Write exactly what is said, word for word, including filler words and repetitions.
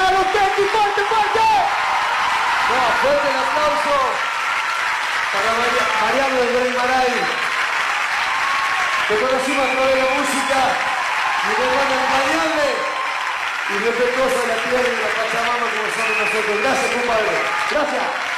Mariano Tetti, fuerte, fuerte. No, fuerte el aplauso para Maria- Mariano del Rey Maray. Te conocimos a través de la música y de banda entrañable y respetuosa de la tierra y de la Pachamama como somos nosotros. Gracias, compadre. Gracias.